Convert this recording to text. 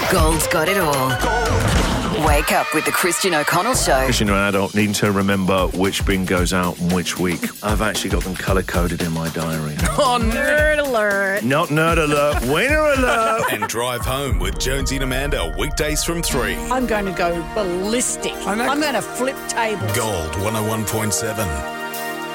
Gold's got it all. Wake up with the Christian O'Connell Show. Christian, you're an adult, needing to remember which bin goes out and which week. I've actually got them colour-coded in my diary. Oh, nerd alert. Not nerd alert, winner alert. And drive home with Jonesy and Amanda weekdays from 3. I'm going to go ballistic. I'm going to flip tables. Gold 101.7.